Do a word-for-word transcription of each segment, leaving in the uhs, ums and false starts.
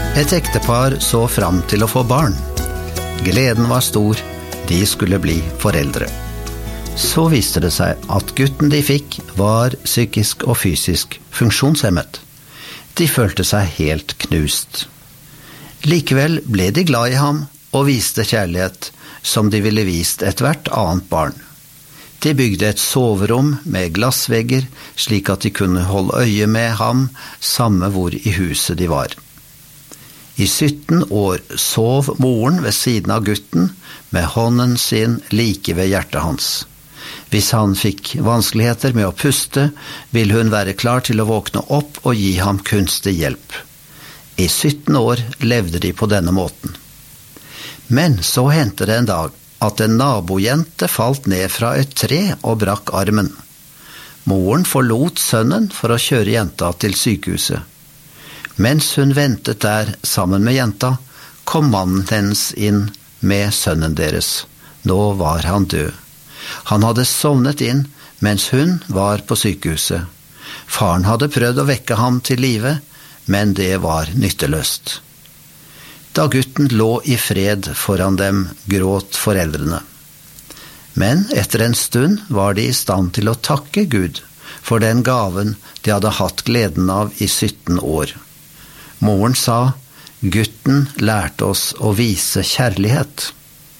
Et ektepar så fram til å få barn. Gleden var stor, de skulle bli foreldre. Så viste det seg at gutten de fikk var psykisk og fysisk funksjonshemmet. De følte seg helt knust. Likevel ble de glad i ham og viste kjærlighet som de ville vist et hvert annet barn. De bygde et soverom med glassvegger slik at de kunne holde øye med ham samme hvor i huset de var. I sytten år sov moren ved siden av gutten med hånden sin like ved hjertet hans. Hvis han fikk vanskeligheter med å puste, vil hun være klar til å våkne opp og gi ham kunstig hjelp. I sytten år levde de på denne måten. Men så hendte det en dag at en nabojente falt ned fra et tre og brakk armen. Moren forlot sønnen for å kjøre jenta til sykehuset. Mens hun ventet der sammen med jenta, kom mannen hennes inn med sønnen deres. Nå var han død. Han hadde sovnet inn mens hun var på sykehuset. Faren hadde prøvd å vekke ham til live, men det var nytteløst. Da gutten lå i fred foran dem, gråt foreldrene. Men etter en stund var de i stand til å takke Gud for den gaven de hadde hatt gleden av i sytten år. Moren sa, gutten lærte oss å vise kjærlighet.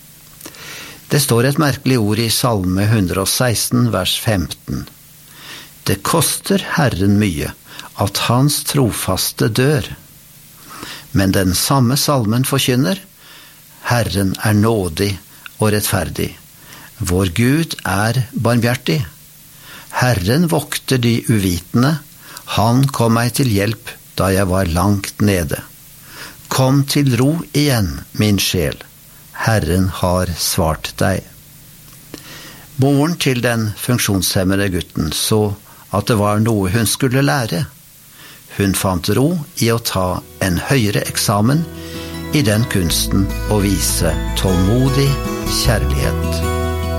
Det står et merkelig ord i Salme one hundred sixteen, vers femten. Det koster Herren mye at hans trofaste dør. Men den samme salmen forkynner, Herren er nådig og rettferdig. Vår Gud er barmhjertig. Herren vokter de uvitende. Han kom meg til hjelp da jeg var langt nede. Kom til ro igjen, min sjel. Herren har svart deg. Moren til den funksjonshemmede gutten så at det var noe hun skulle lære. Hun fant ro i å ta en høyere eksamen i den kunsten å vise tålmodig kjærlighet.